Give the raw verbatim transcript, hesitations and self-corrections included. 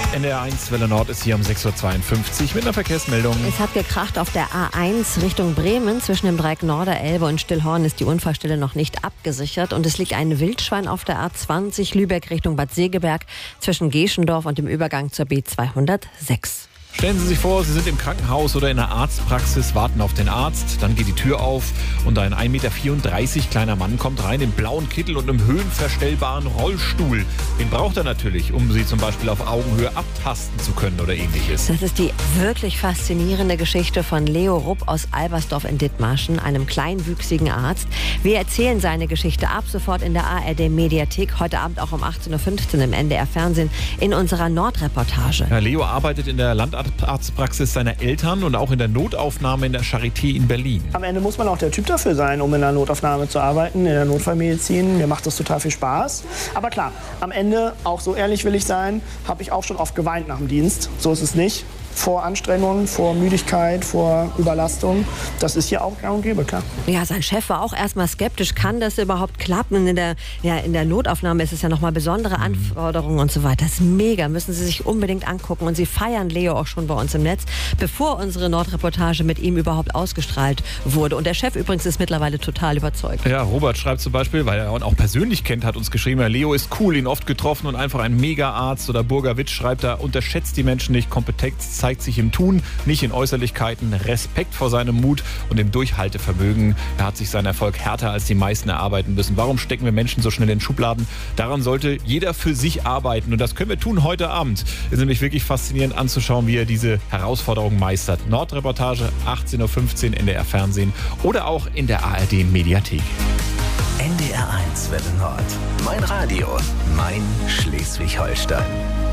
N D R eins Welle Nord ist hier um sechs Uhr zweiundfünfzig mit einer Verkehrsmeldung. Es hat gekracht auf der A eins Richtung Bremen. Zwischen dem Dreieck Norderelbe und Stillhorn ist die Unfallstelle noch nicht abgesichert. Und es liegt ein Wildschwein auf der A zwanzig Lübeck Richtung Bad Segeberg zwischen Geschendorf und dem Übergang zur B zweihundertsechs. Stellen Sie sich vor, Sie sind im Krankenhaus oder in der Arztpraxis, warten auf den Arzt, dann geht die Tür auf und ein ein Meter vierunddreißig kleiner Mann kommt rein im blauen Kittel und im höhenverstellbaren Rollstuhl. Den braucht er natürlich, um Sie zum Beispiel auf Augenhöhe abtasten zu können oder ähnliches. Das ist die wirklich faszinierende Geschichte von Leo Rupp aus Albersdorf in Dithmarschen, einem kleinwüchsigen Arzt. Wir erzählen seine Geschichte ab sofort in der A R D-Mediathek, heute Abend auch um achtzehn Uhr fünfzehn im N D R-Fernsehen in unserer Nordreportage. Ja, Leo arbeitet in der Landarztpraxis seiner Eltern und auch in der Notaufnahme in der Charité in Berlin. Am Ende muss man auch der Typ dafür sein, um in der Notaufnahme zu arbeiten, in der Notfallmedizin. Mir macht das total viel Spaß. Aber klar, am Ende, auch so ehrlich will ich sein, habe ich auch schon oft geweint nach dem Dienst. So ist es nicht. Vor Anstrengung, vor Müdigkeit, vor Überlastung. Das ist hier auch gang und gäbe, klar. Ja, sein Chef war auch erstmal skeptisch. Kann das überhaupt klappen? In der, ja, in der Notaufnahme ist es ja nochmal besondere Anforderungen und so weiter. Das ist mega, müssen Sie sich unbedingt angucken. Und Sie feiern Leo auch schon bei uns im Netz, bevor unsere Nordreportage mit ihm überhaupt ausgestrahlt wurde. Und der Chef übrigens ist mittlerweile total überzeugt. Ja, Robert schreibt zum Beispiel, weil er ihn auch persönlich kennt, hat uns geschrieben, Leo ist cool, ihn oft getroffen und einfach ein Mega-Arzt. Oder Burger-Witz schreibt er, unterschätzt die Menschen nicht, Kompetenz zeigt sich im Tun, nicht in Äußerlichkeiten, Respekt vor seinem Mut und dem Durchhaltevermögen. Er hat sich seinen Erfolg härter als die meisten erarbeiten müssen. Warum stecken wir Menschen so schnell in Schubladen? Daran sollte jeder für sich arbeiten und das können wir tun heute Abend. Es ist nämlich wirklich faszinierend anzuschauen, wie er diese Herausforderung meistert. Nordreportage, achtzehn Uhr fünfzehn, N D R Fernsehen oder auch in der A R D Mediathek. N D R eins Welle Nord. Mein Radio, mein Schleswig-Holstein.